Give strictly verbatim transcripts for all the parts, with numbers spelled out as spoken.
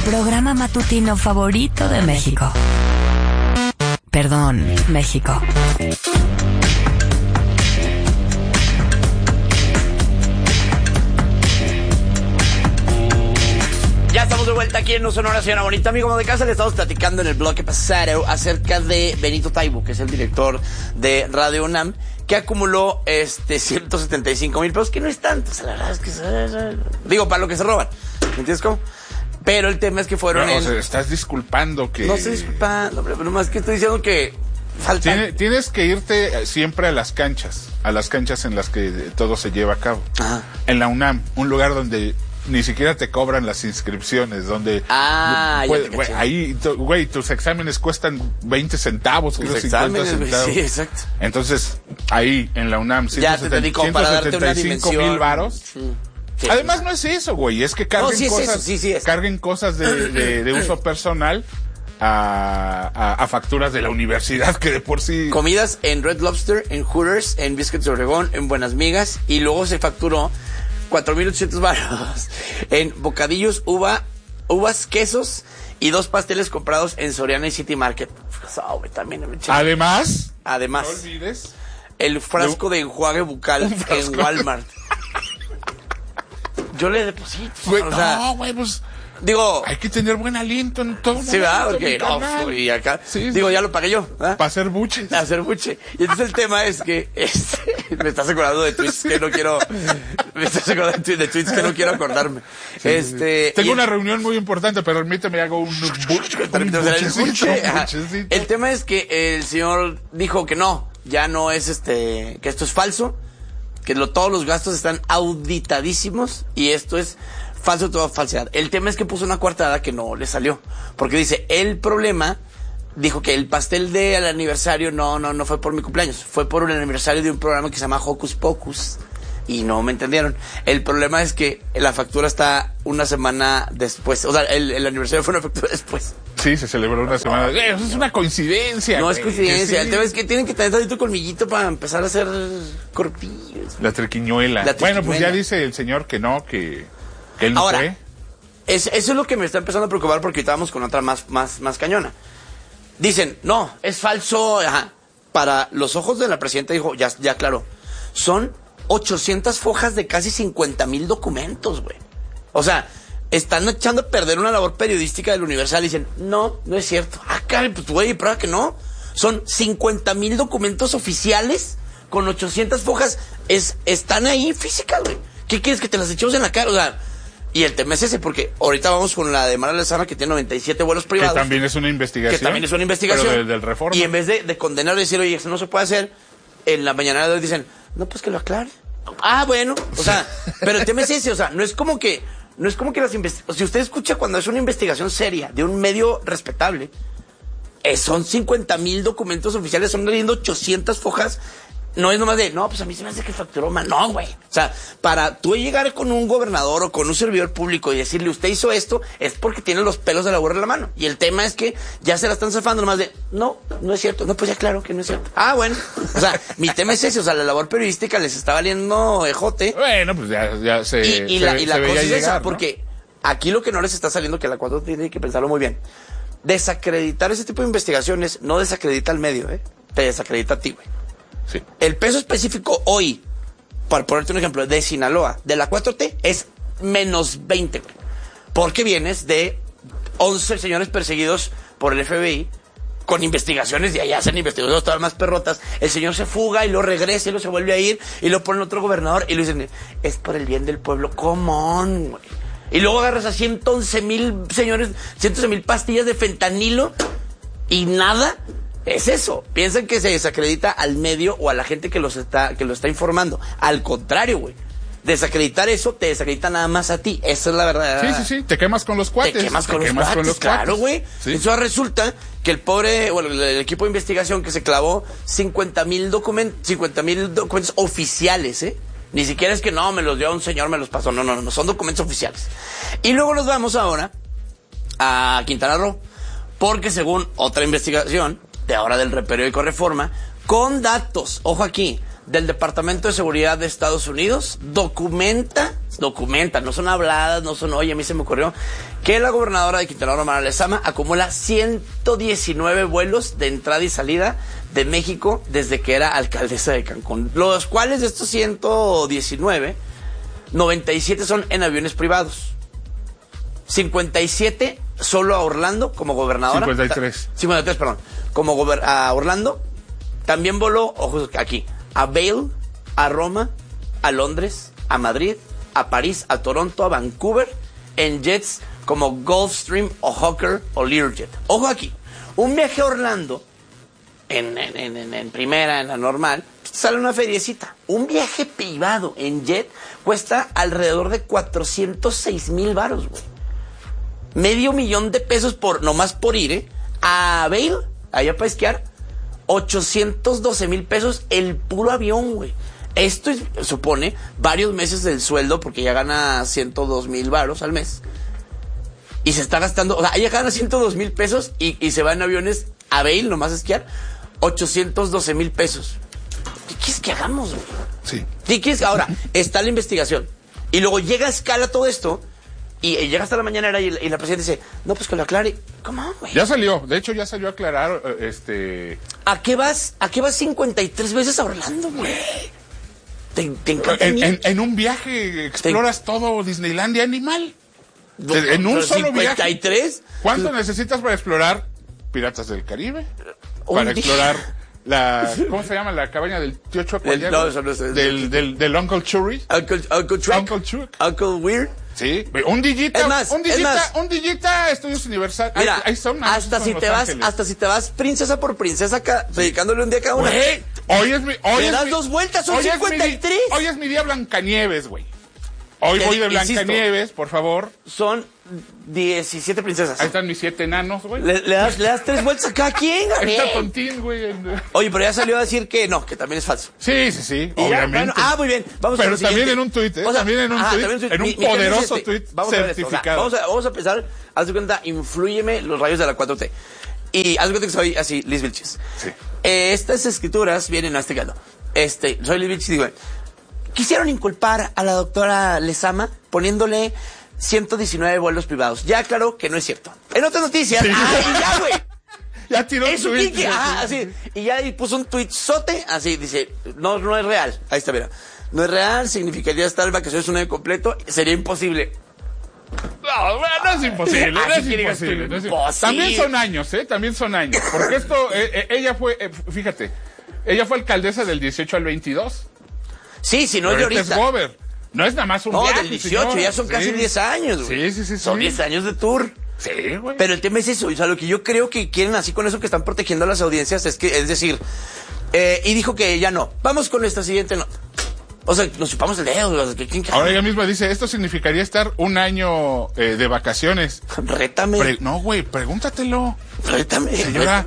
programa matutino favorito de México. Perdón, México. Ya estamos de vuelta aquí en No Sonora, señora bonita. Amigo de casa, le estamos platicando en el bloque pasado acerca de Benito Taibo, que es el director de Radio UNAM, que acumuló este ciento setenta y cinco mil pesos, que no es tanto, la verdad es que... Digo, para lo que se roban, ¿me entiendes cómo? Pero el tema es que fueron no, en... o sea, estás disculpando que... No estoy disculpando, pero nomás que estoy diciendo que... Falta... Tiene, tienes que irte siempre a las canchas, a las canchas en las que todo se lleva a cabo. Ajá. En la UNAM, un lugar donde ni siquiera te cobran las inscripciones, donde ah, puede, ya te güey, ahí, güey, tus exámenes cuestan veinte centavos, creo, cincuenta centavos. Sí, exacto. Entonces, ahí en la UNAM, ya te dedico para darte una dimensión. mil varos. Sí. Sí, Además, sí. no es eso, güey, es que carguen no, sí es cosas, eso, sí, sí es. carguen cosas de, de, de uso personal a, a, a facturas de la universidad, que de por sí... Comidas en Red Lobster, en Hooters, en Biscuits de Obregón, en Buenas Migas, y luego se facturó cuatro mil ochocientos baros en bocadillos, uva, uvas, quesos y dos pasteles comprados en Soriana y City Market. Oh, también Además, Además, no olvides el frasco de enjuague bucal en Walmart. Yo le deposito. Güey, o sea, no, güey, pues... Digo... Hay que tener buen aliento en todo. Sí, ¿verdad? Porque no, y acá... Sí, digo, sí. ya lo pagué yo, ¿verdad? Para hacer buches. Para hacer buche. Y entonces el tema es que... Este, me estás acordando de tweets que no quiero... Me estás acordando de tweets, de tweets que no quiero acordarme. Sí, este... sí. Tengo y, una reunión muy importante, pero permíteme, hago un... un buchecito, el, el tema es que el señor dijo que no, ya no es este... Que esto es falso, que lo, todos los gastos están auditadísimos y esto es... falso, toda falsedad. El tema es que puso una coartada que no le salió. Porque dice, el problema, dijo que el pastel del aniversario no, no, no fue por mi cumpleaños. Fue por el aniversario de un programa que se llama Hocus Pocus. Y no me entendieron. El problema es que la factura está una semana después. O sea, el, el aniversario fue una factura después. Sí, se celebró una semana. Oh, eh, eso es una coincidencia. No güey, es coincidencia. sí. El tema es que tienen que tener tantito colmillito para empezar a hacer corpillos. La triquiñuela. La triquiñuela. Bueno, pues ya dice el señor que no, que... que él no Ahora, fue. Es, eso es lo que me está empezando a preocupar porque estábamos con otra más, más, más cañona. Dicen, no, es falso. Ajá. Para los ojos de la presidenta, dijo, ya, ya claro, son ochocientas fojas de casi cincuenta mil documentos, güey. O sea, están echando a perder una labor periodística del Universal y dicen, no, no es cierto. Ah, caray, pues güey, prueba que no. Son cincuenta mil documentos oficiales con ochocientas fojas. Es, están ahí físicas, güey. ¿Qué quieres, que te las echemos en la cara? O sea, y el tema es ese, porque ahorita vamos con la de Mara Lezama, que tiene noventa y siete vuelos privados. Que también es una investigación. Que también es una investigación. Pero del, del Reforma. Y en vez de, de condenar y decir, oye, eso no se puede hacer, en la mañana de hoy dicen, no, pues que lo aclare. Ah, bueno. O sea, pero el tema es ese, o sea, no es como que, no es como que las investigaciones, si usted escucha cuando es una investigación seria, de un medio respetable, eh, son cincuenta mil documentos oficiales, son leyendo ochocientas fojas. No es nomás de, no, pues a mí se me hace que facturó mal. No, güey. O sea, para tú llegar con un gobernador o con un servidor público y decirle, usted hizo esto, es porque tiene los pelos de la burra en la mano. Y el tema es que ya se la están zafando nomás de, no, no es cierto. No, pues ya claro que no es cierto. Ah, bueno. O sea, mi tema es ese. O sea, la labor periodística les está valiendo ejote. Bueno, pues ya, ya se Y, y se, la, y la se cosa veía es llegar, esa, ¿no? porque aquí lo que no les está saliendo, que la cuatro tiene que pensarlo muy bien. Desacreditar ese tipo de investigaciones no desacredita al medio, ¿eh? Te desacredita a ti, güey. Sí. El peso específico hoy, para ponerte un ejemplo, de Sinaloa, de la cuatro T, es menos veinte, güey. Porque vienes de once señores perseguidos por el F B I, con investigaciones de allá, hacen investigaciones todas más perrotas. El señor se fuga y lo regresa y lo se vuelve a ir y lo ponen otro gobernador y lo dicen, es por el bien del pueblo. Come on, güey. Y luego agarras a ciento once mil señores, ciento once mil pastillas de fentanilo y nada. Es eso. Piensan que se desacredita al medio o a la gente que los está, que lo está informando. Al contrario, güey. Desacreditar eso te desacredita nada más a ti. Esa es la verdad. Sí, sí, sí. Te quemas con los cuates. Te quemas con, te los, quemas cuates, con los claro, cuates. güey. Sí. Eso resulta que el pobre, bueno, el, el equipo de investigación que se clavó cincuenta mil documentos, cincuenta mil documentos oficiales, ¿eh? Ni siquiera es que no, me los dio un señor, me los pasó. No, no, no, son documentos oficiales. Y luego nos vamos ahora a Quintana Roo, porque según otra investigación de ahora del periódico Reforma, con datos, ojo aquí, del Departamento de Seguridad de Estados Unidos documenta, documenta, no son habladas, no son, oye, a mí se me ocurrió, que la gobernadora de Quintana Roo, Mara Lezama, acumula ciento diecinueve vuelos de entrada y salida de México desde que era alcaldesa de Cancún. Los cuales de estos ciento diecinueve, noventa y siete son en aviones privados. cincuenta y siete solo a Orlando como gobernadora. cincuenta y tres. cincuenta y tres, perdón. Como gober- a Orlando. También voló, ojos aquí, a Vail, a Roma, a Londres, a Madrid, a París, a Toronto, a Vancouver, en jets como Gulfstream o Hawker o Learjet. Ojo aquí, un viaje a Orlando, en, en, en, en primera, en la normal, sale una feriecita. Un viaje privado en jet cuesta alrededor de cuatrocientos seis mil varos, güey. Medio millón de pesos por, nomás por ir, ¿eh? A Vail, allá para esquiar, ochocientos doce mil pesos el puro avión, güey. Esto es, supone varios meses del sueldo, porque ya gana ciento dos mil varos al mes. Y se está gastando, o sea, ella gana ciento dos mil pesos y, y se va en aviones a Vail, nomás a esquiar, ochocientos doce mil pesos. ¿Qué quieres que hagamos, güey? Sí. ¿Qué quieres? Ahora, está la investigación. Y luego llega a escala todo esto. Y, y llega hasta la mañanera y, y la presidenta dice, no, pues que lo aclare. ¿Cómo, güey? Ya salió, de hecho ya salió a aclarar, eh, este... ¿A qué vas? ¿A qué vas cincuenta y tres veces a Orlando, güey? ¿Te, te encanta En, mí? en, en un viaje exploras todo Disneylandia animal. No, en un pero solo cincuenta y tres. viaje. ¿Cuánto necesitas para explorar Piratas del Caribe? Un Para día. explorar la... ¿Cómo se llama? La cabaña del tío Chuck. El- no, eso no es- del, del, del Uncle Churri. Uncle, Uncle Truck. Uncle Chuck. Uncle Weird. Sí, un digita, Es más, un es digita, más. un digita Estudios Universal. Mira, ahí, ahí son, ahí hasta son si Los te vas, Ángeles. hasta si te vas princesa por princesa, ca- dedicándole un día a cada una. Güey, hoy es mi, hoy Le es das mi- dos vueltas, son hoy es mi cincuenta y di- tres. Hoy es mi día Blancanieves, güey. Hoy Te voy de di- insisto. Blancanieves, por favor. Son diecisiete princesas. Ahí están mis siete enanos, güey. Le, le das, le das tres vueltas a cada quien, Ahí Gabriel. está Tontín, güey. en- Oye, pero ya salió a decir que no, que también es falso. Sí, sí, sí, Y ya, obviamente. bueno, ah, muy bien. Vamos Pero con lo también siguiente. en un tuit, ¿eh? O sea, También en un ajá, tuit, también en un Mi- mi tema es poderoso este. tuit Vamos a ver esto. O sea, certificado. vamos, a, vamos a empezar. Haz de cuenta, inflúyeme los rayos de la cuatro T. Y haz de cuenta que soy así, Liz Vilchis. Sí. Eh, estas escrituras vienen a este caldo. Este, soy Liz Vilchis y digo, quisieron inculpar a la doctora Lezama poniéndole ciento diecinueve vuelos privados. Ya aclaró que no es cierto. En otras noticias, Sí. ah, y ya, güey. Ya tiró un Eso tuit. que, ah, así. Y ya ahí puso un tuitzote, así, dice, no, no es real. Ahí está, mira. No es real, significaría estar en vacaciones un año completo, sería imposible. No, bueno, no es imposible, no Así es que digas tú, imposible. no es imposible. imposible. También son años, ¿eh? También son años. Porque esto, eh, eh, ella fue, eh, fíjate, ella fue alcaldesa del dieciocho al veintidós. Sí, si no es de Pero este ahorita. es Gober. No es nada más un No, viaje, del dieciocho, señor. ya son Sí. casi diez años, güey. Sí, sí, sí. Son sí. diez años de tour. Sí, güey. Pero el tema es eso, o sea, lo que yo creo que quieren así con eso que están protegiendo a las audiencias es que, es decir, eh, y dijo que ya no. Vamos con esta siguiente nota. O sea, nos chupamos el dedo. O sea, que- ¿quién- Ahora ella misma dice, esto significaría estar un año eh, de vacaciones. Rétame. Pre- no, güey, pregúntatelo. rétame. Señora,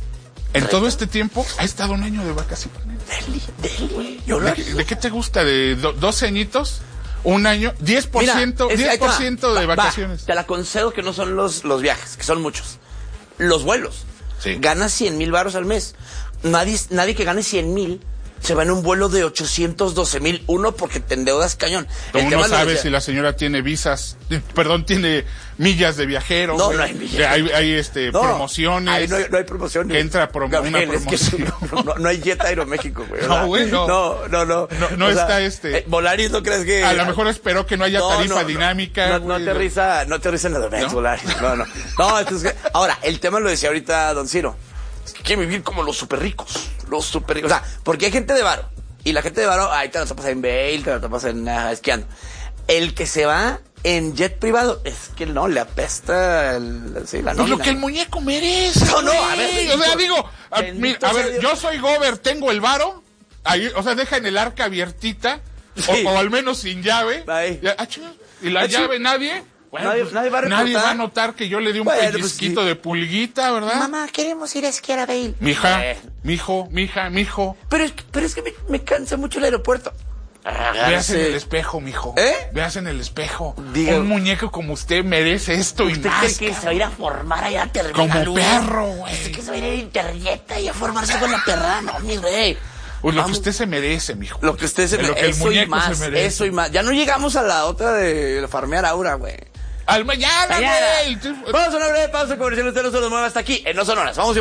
en todo este tiempo ha estado un año de vacaciones. Deli, deli. Yo lo ¿De, haría. qué- de qué te gusta? ¿De do- doce añitos? ¿Un año? diez por ciento, Mira, es- diez ahí te por va. ciento de Va, vacaciones. va, te la concedo que no son los, los viajes, que son muchos. Los vuelos. Sí. Ganas cien mil baros al mes. Nadie, nadie que gane cien mil se va en un vuelo de ochocientos doce mil. Uno, porque te endeudas cañón. Tú El no tema lo sabes decía- si la señora tiene visas, eh, perdón, tiene millas de viajero. No, güey. no hay millas. Que Hay, hay, este, No, promociones. ahí no hay, no hay promociones. Que entra promo- Gabriel, una es que promoción. no, no- no hay Jet Aeroméxico, güey. o No, sea, güey, no. No, no, no. No, no O sea, está este- eh, Volaris, ¿no crees que...? A lo mejor esperó que no haya No, tarifa no, no. dinámica. No, no güey. aterriza, no aterriza en la Domex, ¿No? Volaris. No, no. No, esto es que- ahora, el tema lo decía ahorita Don Ciro. Es que quieren vivir como los super ricos. Los super ricos. O sea, porque hay gente de varo. Y la gente de varo, ahí te la tapas en Vail, te la tapas en ah, esquiando. El que se va en jet privado, es que no, le apesta el, sí, la Pues lo nómina. que el muñeco merece. No, no, güey. a ver, O sea, bendito- digo, a, bendito mira, a sea ver, Dios. yo soy Gober, tengo el varo. Ahí, o sea, deja en el arca abiertita. Sí. O, o al menos sin llave. Ahí. Ya, ah, chinga, y la Ah, chinga. llave, nadie. Bueno, Nadie- pues, nadie va a nadie reportar. va a notar que yo le di un Bueno, pues, pellizquito sí. de pulguita, ¿verdad? Mamá, queremos ir a esquiar a Vail. Mija, Eh, mijo, mija, mijo. Pero es, que- pero es que me, me cansa mucho el aeropuerto. Veas en el espejo, mijo. ¿Eh? Veas en el espejo. Diga- Un muñeco como usted merece esto y ¿Usted más. cree que se va a ir a formar allá a Terminal Como uno? perro, güey. ¿Usted que se va a ir a Internet y a formarse con la perra? No, mi rey. Pues lo Vamos. que usted se merece, mijo. Lo que usted se Lo merece. que el Eso y muñeco más, se merece. eso y más. Ya no llegamos a la otra de farmear aura, güey. Al mañana, Mañana. güey. Vamos a una breve pausa comercial. Usted no se nos mueva hasta aquí en No Sonoras. Vamos y